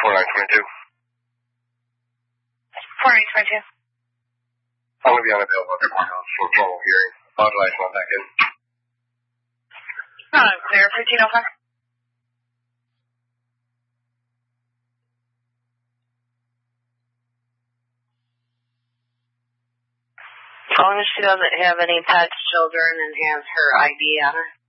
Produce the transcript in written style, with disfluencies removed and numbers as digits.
4922. 4922. I'm going to be unavailable at the courthouse for formal hearing. Apologize for that in. Clear, 1505. As long as she doesn't have any pets, children, and has her ID on her.